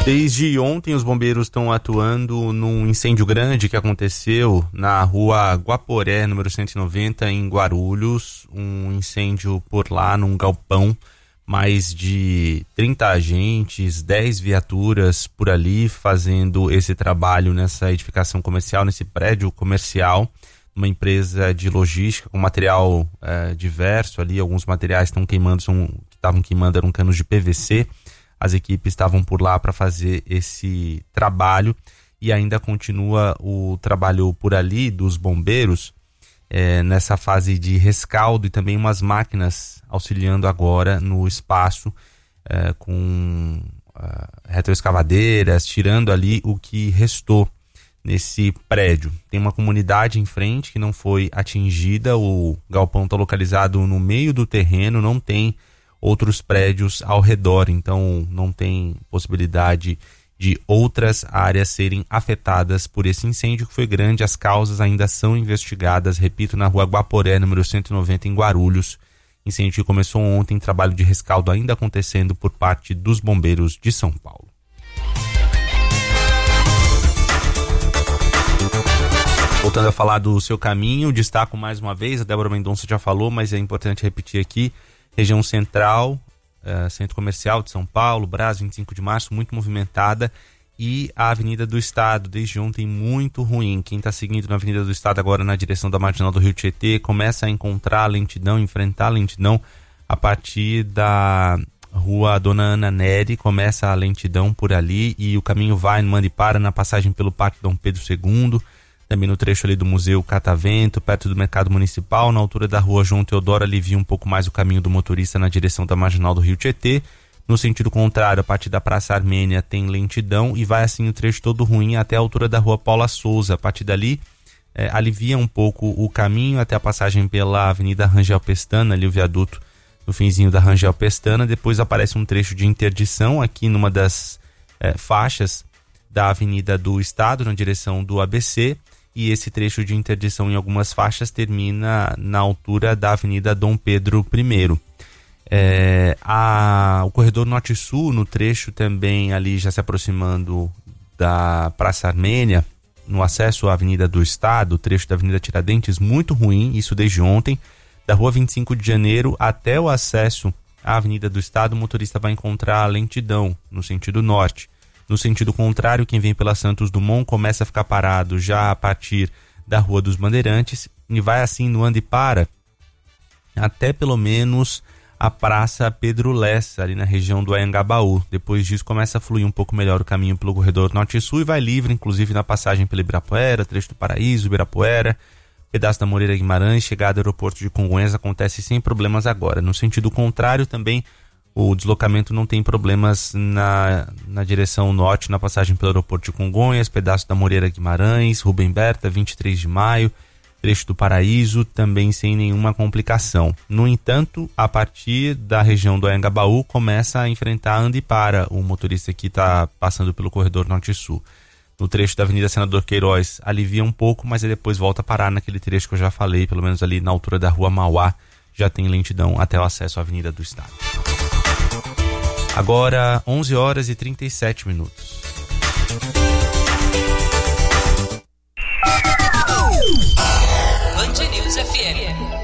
Desde ontem, os bombeiros estão atuando num incêndio grande que aconteceu na rua Guaporé, número 190, em Guarulhos. Um incêndio por lá, num galpão. Mais de 30 agentes, 10 viaturas por ali fazendo esse trabalho nessa edificação comercial, nesse prédio comercial. Uma empresa de logística com material diverso ali. Alguns materiais que estavam queimando eram canos de PVC. As equipes estavam por lá para fazer esse trabalho e ainda continua o trabalho por ali dos bombeiros nessa fase de rescaldo e também umas máquinas auxiliando agora no espaço com retroescavadeiras, tirando ali o que restou nesse prédio. Tem uma comunidade em frente que não foi atingida, o galpão está localizado no meio do terreno, não tem outros prédios ao redor, então não tem possibilidade de outras áreas serem afetadas por esse incêndio que foi grande. As causas ainda são investigadas, repito, na rua Guaporé, número 190, em Guarulhos. Incêndio que começou ontem, trabalho de rescaldo ainda acontecendo por parte dos bombeiros de São Paulo. Voltando a falar do seu caminho, destaco mais uma vez, a Débora Mendonça já falou, mas é importante repetir aqui. Região central, centro comercial de São Paulo, Brás, 25 de março, muito movimentada. E a Avenida do Estado, desde ontem, muito ruim. Quem está seguindo na Avenida do Estado agora na direção da Marginal do Rio Tietê, começa a encontrar lentidão, enfrentar lentidão a partir da rua Dona Ana Neri, começa a lentidão por ali e o caminho vai, manda e para na passagem pelo Parque Dom Pedro II, também no trecho ali do Museu Catavento, perto do Mercado Municipal, na altura da rua João Teodoro, alivia um pouco mais o caminho do motorista na direção da Marginal do Rio Tietê. No sentido contrário, a partir da Praça Armênia tem lentidão e vai assim o trecho todo ruim até a altura da rua Paula Souza. A partir dali, alivia um pouco o caminho até a passagem pela Avenida Rangel Pestana, ali o viaduto no finzinho da Rangel Pestana. Depois aparece um trecho de interdição aqui numa das faixas da Avenida do Estado, na direção do ABC. E esse trecho de interdição em algumas faixas termina na altura da Avenida Dom Pedro I. O corredor Norte-Sul, no trecho também ali já se aproximando da Praça Armênia, no acesso à Avenida do Estado, o trecho da Avenida Tiradentes, muito ruim, isso desde ontem. Da rua 25 de janeiro até o acesso à Avenida do Estado, o motorista vai encontrar lentidão no sentido norte. No sentido contrário, quem vem pela Santos Dumont começa a ficar parado já a partir da Rua dos Bandeirantes e vai assim no anda e para até pelo menos a Praça Pedro Lessa, ali na região do Anhangabaú. Depois disso começa a fluir um pouco melhor o caminho pelo corredor Norte-Sul e vai livre, inclusive na passagem pelo Ibirapuera, trecho do Paraíso, Ibirapuera, pedaço da Moreira Guimarães, chegada ao aeroporto de Congonhas acontece sem problemas agora. No sentido contrário também, o deslocamento não tem problemas na direção norte, na passagem pelo aeroporto de Congonhas, pedaço da Moreira Guimarães, Rubem Berta, 23 de maio, trecho do Paraíso, também sem nenhuma complicação. No entanto, a partir da região do Anhangabaú, começa a enfrentar anda e para o motorista que está passando pelo corredor norte-sul. No trecho da Avenida Senador Queiroz, alivia um pouco, mas aí depois volta a parar naquele trecho que eu já falei, pelo menos ali na altura da rua Mauá, já tem lentidão até o acesso à Avenida do Estado. Agora, 11 horas e 37 minutos. Band News FM.